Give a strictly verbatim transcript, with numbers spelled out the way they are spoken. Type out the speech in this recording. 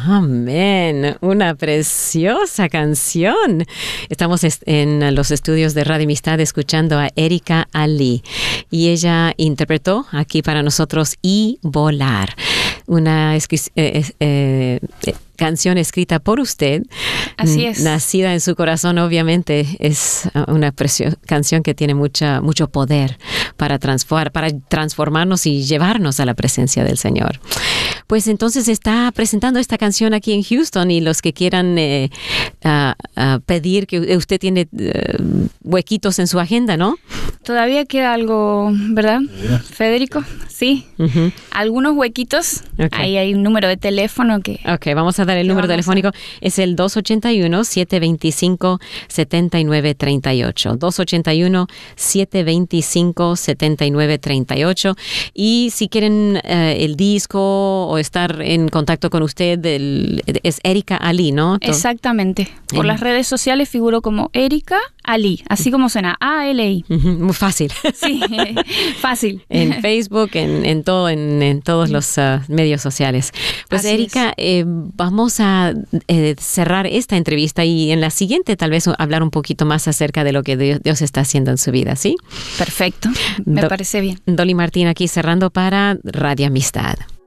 Amén. Una preciosa canción. Estamos en los estudios de Radio Amistad escuchando a Erika Ali y ella interpretó aquí para nosotros Y Volar, una eh, eh, eh, canción escrita por usted. Así es. Nacida en su corazón, obviamente, es una precio- canción que tiene mucha, mucho poder para transformar, para transformarnos y llevarnos a la presencia del Señor. Pues entonces está presentando esta canción aquí en Houston y los que quieran eh, uh, uh, pedir, que usted tiene uh, huequitos en su agenda, ¿no? Todavía queda algo, ¿verdad, yeah. Federico? Sí. Uh-huh. Algunos huequitos. Okay. Ahí hay un número de teléfono que... Ok, vamos a dar el número telefónico. A... Es el dos ocho uno, siete dos cinco, siete nueve tres ocho. dos ocho uno, siete dos cinco, siete nueve tres ocho. Y si quieren uh, el disco o estar en contacto con usted, el, es Erika Ali, ¿no? Exactamente. Por en... las redes sociales figuro como Erika Ali, así como suena, A L I. Muy fácil. Sí, fácil. En Facebook, en, en todo, en, en todos los uh, medios sociales. Pues así Erika, eh, vamos a eh, cerrar esta entrevista y en la siguiente tal vez hablar un poquito más acerca de lo que Dios, Dios está haciendo en su vida, ¿sí? Perfecto, me Do- parece bien. Dolly Martín aquí cerrando para Radio Amistad.